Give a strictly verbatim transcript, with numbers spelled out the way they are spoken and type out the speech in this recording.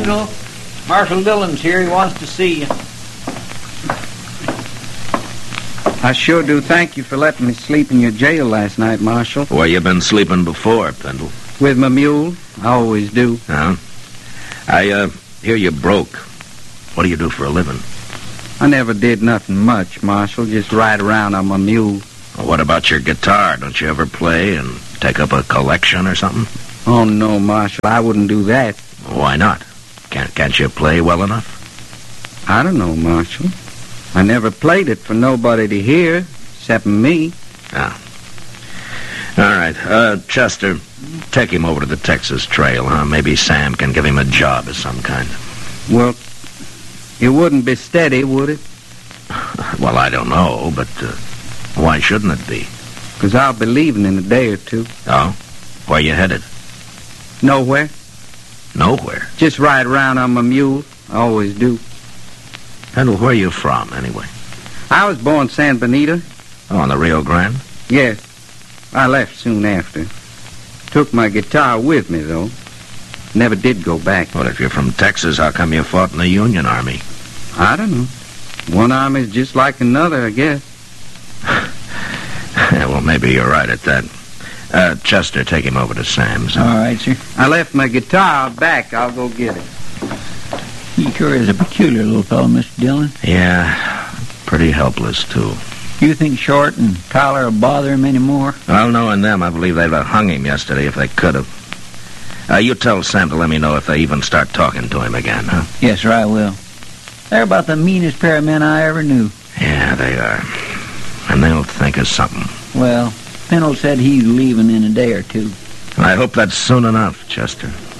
Pendle, Marshal Dillon's here. He wants to see you. I sure do thank you for letting me sleep in your jail last night, Marshal. Where you been sleeping before, Pendle? With my mule. I always do. Huh? I, uh, hear you broke. What do you do for a living? I never did nothing much, Marshal. Just ride around on my mule. Well, what about your guitar? Don't you ever play and take up a collection or something? Oh, no, Marshal. I wouldn't do that. Why not? Can't, can't you play well enough? I don't know, Marshal. I never played it for nobody to hear, except me. Ah. All right. Uh, Chester, take him over to the Texas Trail, huh? Maybe Sam can give him a job of some kind. Well, it wouldn't be steady, would it? Well, I don't know, but uh, why shouldn't it be? Because I'll be leaving in a day or two. Oh? Where you headed? Nowhere. Nowhere? Just ride around on my mule. I always do. Pendle, where are you from, anyway? I was born San Benito. Oh, on the Rio Grande? Yes. I left soon after. Took my guitar with me, though. Never did go back. Well, if you're from Texas, how come you fought in the Union Army? I don't know. One army's just like another, I guess. Yeah, well, maybe you're right at that. Uh, Chester, take him over to Sam's. All right, sir. I left my guitar back. I'll go get it. He sure is a peculiar little fellow, Mister Dillon. Yeah, pretty helpless, too. You think Short and Collar will bother him anymore? Well, knowing them, I believe they'd have hung him yesterday if they could have. Uh, you tell Sam to let me know if they even start talking to him again, huh? Yes, sir, I will. They're about the meanest pair of men I ever knew. Yeah, they are. And they'll think of something. Well, Pendle said he's leaving in a day or two. I hope that's soon enough, Chester.